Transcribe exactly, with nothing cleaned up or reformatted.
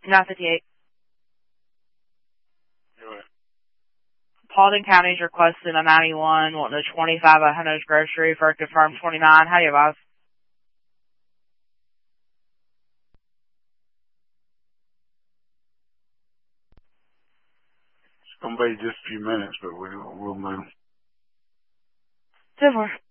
nine fifty-eight. Go ahead. Paulding County's requesting a ninety-one, wanting a twenty-five at Hunter's Grocery for a confirmed twenty-nine. How do you advise? It's going to be just a few minutes, but we, we'll move. ten four.